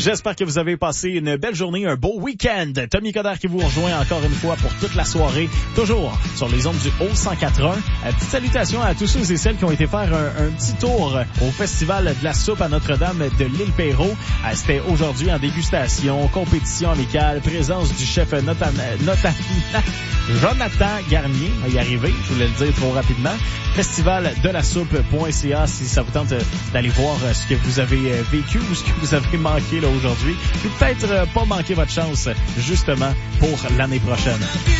J'espère que vous avez passé une belle journée, un beau week-end. Tommy Coderre qui vous rejoint encore une fois pour toute la soirée, toujours sur les ondes du Haut-104.1. Petite salutation à tous ceux et celles qui ont été faire un petit tour au Festival de la soupe à Notre-Dame de l'Île-Perrot. C'était aujourd'hui en dégustation, compétition amicale, présence du chef Jonathan Garnier, on va y arriver, je voulais le dire trop rapidement. Festivaldelasoupe.ca si ça vous tente d'aller voir ce que vous avez vécu ou ce que vous avez manqué là aujourd'hui. Puis peut-être pas manquer votre chance justement pour l'année prochaine.